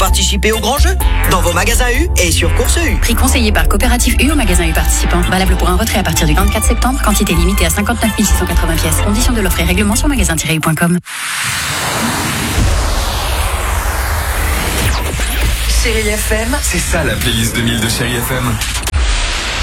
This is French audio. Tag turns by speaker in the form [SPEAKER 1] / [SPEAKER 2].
[SPEAKER 1] participer au grand jeu dans vos magasins U et sur Course U.
[SPEAKER 2] Prix conseillé par Coopérative U au magasin U participant. Valable pour un retrait à partir du 24 septembre. Quantité limitée à 59 680 pièces. Conditions de l'offre et règlement sur magasin-u.com.
[SPEAKER 3] Chérie FM,
[SPEAKER 4] c'est ça la playlist 2000 de Chérie FM.